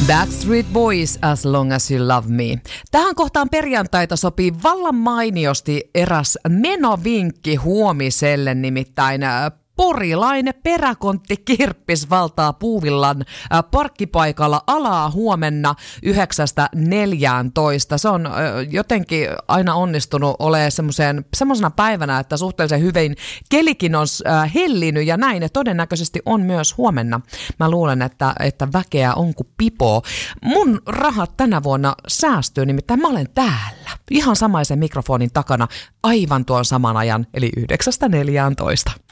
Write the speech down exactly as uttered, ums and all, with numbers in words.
Backstreet Boys, As Long As You Love Me. Tähän kohtaan perjantaita sopii vallan mainiosti eräs menovinkki huomiselle, nimittäin porilainen peräkontti Kirppis valtaa Puuvillan parkkipaikalla alaa huomenna yhdeksästä neljääntoista. Se on jotenkin aina onnistunut olemaan semmoisena päivänä, että suhteellisen hyvin kelikin on hellinyt ja näin, ja todennäköisesti on myös huomenna. Mä luulen, että, että väkeä on kuin pipoo. Mun rahat tänä vuonna säästyy, nimittäin mä olen täällä ihan samaisen mikrofonin takana aivan tuon saman ajan, eli yhdeksästä neljääntoista.